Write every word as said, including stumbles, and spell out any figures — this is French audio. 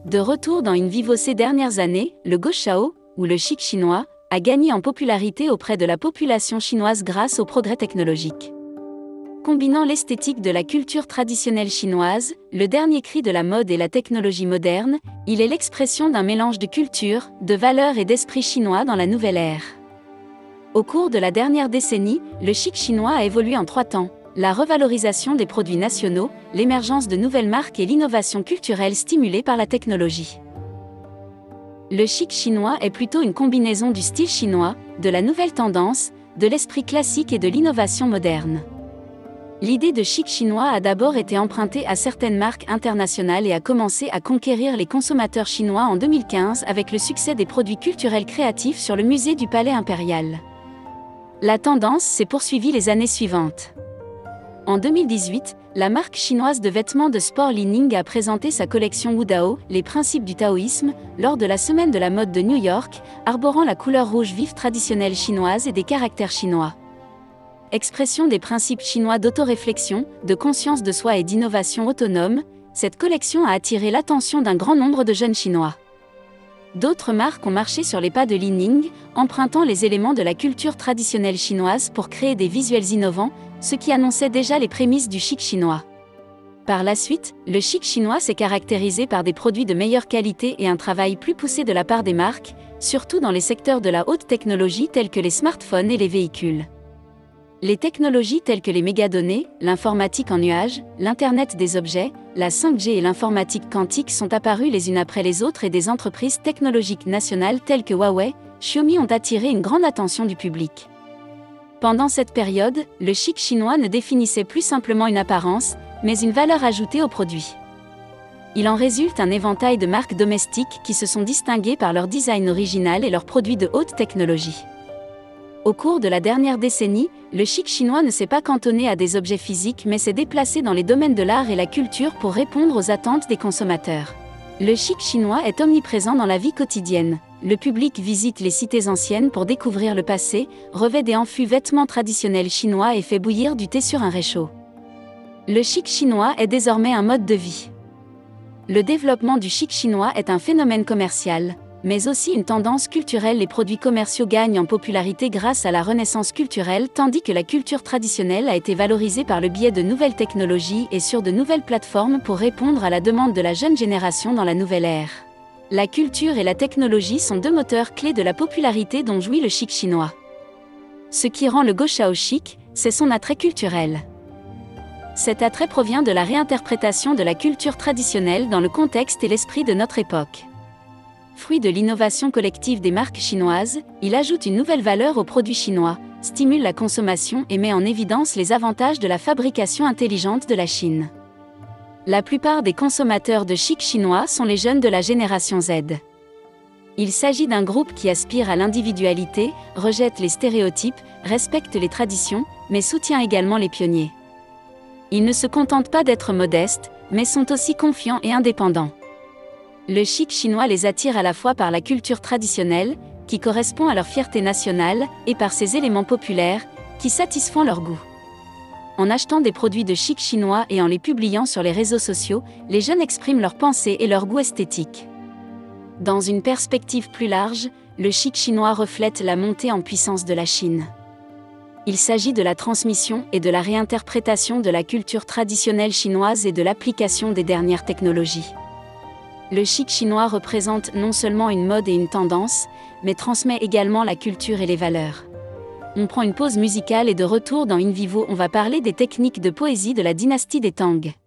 De retour dans In Vivo ces dernières années, le Guoshao, ou le chic chinois, a gagné en popularité auprès de la population chinoise grâce au progrès technologique. Combinant l'esthétique de la culture traditionnelle chinoise, le dernier cri de la mode et la technologie moderne, il est l'expression d'un mélange de culture, de valeurs et d'esprit chinois dans la nouvelle ère. Au cours de la dernière décennie, le chic chinois a évolué en trois temps: la revalorisation des produits nationaux, l'émergence de nouvelles marques et l'innovation culturelle stimulée par la technologie. Le chic chinois est plutôt une combinaison du style chinois, de la nouvelle tendance, de l'esprit classique et de l'innovation moderne. L'idée de chic chinois a d'abord été empruntée à certaines marques internationales et a commencé à conquérir les consommateurs chinois en deux mille quinze avec le succès des produits culturels créatifs sur le musée du Palais Impérial. La tendance s'est poursuivie les années suivantes. En deux mille dix-huit, la marque chinoise de vêtements de sport Li Ning a présenté sa collection Wudao, les principes du taoïsme, lors de la semaine de la mode de New York, arborant la couleur rouge vive traditionnelle chinoise et des caractères chinois. Expression des principes chinois d'autoréflexion, de conscience de soi et d'innovation autonome, cette collection a attiré l'attention d'un grand nombre de jeunes Chinois. D'autres marques ont marché sur les pas de Li Ning, empruntant les éléments de la culture traditionnelle chinoise pour créer des visuels innovants, ce qui annonçait déjà les prémices du chic chinois. Par la suite, le chic chinois s'est caractérisé par des produits de meilleure qualité et un travail plus poussé de la part des marques, surtout dans les secteurs de la haute technologie tels que les smartphones et les véhicules. Les technologies telles que les mégadonnées, l'informatique en nuage, l'Internet des objets, la cinq G et l'informatique quantique sont apparues les unes après les autres et des entreprises technologiques nationales telles que Huawei, Xiaomi ont attiré une grande attention du public. Pendant cette période, le chic chinois ne définissait plus simplement une apparence, mais une valeur ajoutée au produit. Il en résulte un éventail de marques domestiques qui se sont distinguées par leur design original et leurs produits de haute technologie. Au cours de la dernière décennie, le chic chinois ne s'est pas cantonné à des objets physiques mais s'est déplacé dans les domaines de l'art et la culture pour répondre aux attentes des consommateurs. Le chic chinois est omniprésent dans la vie quotidienne. Le public visite les cités anciennes pour découvrir le passé, revêt des amphus vêtements traditionnels chinois et fait bouillir du thé sur un réchaud. Le chic chinois est désormais un mode de vie. Le développement du chic chinois est un phénomène commercial, mais aussi une tendance culturelle. Les produits commerciaux gagnent en popularité grâce à la renaissance culturelle, tandis que la culture traditionnelle a été valorisée par le biais de nouvelles technologies et sur de nouvelles plateformes pour répondre à la demande de la jeune génération dans la nouvelle ère. La culture et la technologie sont deux moteurs clés de la popularité dont jouit le chic chinois. Ce qui rend le Guoshao chic, c'est son attrait culturel. Cet attrait provient de la réinterprétation de la culture traditionnelle dans le contexte et l'esprit de notre époque. Fruit de l'innovation collective des marques chinoises, il ajoute une nouvelle valeur aux produits chinois, stimule la consommation et met en évidence les avantages de la fabrication intelligente de la Chine. La plupart des consommateurs de chic chinois sont les jeunes de la génération Z. Il s'agit d'un groupe qui aspire à l'individualité, rejette les stéréotypes, respecte les traditions, mais soutient également les pionniers. Ils ne se contentent pas d'être modestes, mais sont aussi confiants et indépendants. Le chic chinois les attire à la fois par la culture traditionnelle, qui correspond à leur fierté nationale, et par ses éléments populaires, qui satisfont leur goût. En achetant des produits de chic chinois et en les publiant sur les réseaux sociaux, les jeunes expriment leurs pensées et leur goût esthétique. Dans une perspective plus large, le chic chinois reflète la montée en puissance de la Chine. Il s'agit de la transmission et de la réinterprétation de la culture traditionnelle chinoise et de l'application des dernières technologies. Le chic chinois représente non seulement une mode et une tendance, mais transmet également la culture et les valeurs. On prend une pause musicale et de retour dans In Vivo, on va parler des techniques de poésie de la dynastie des Tang.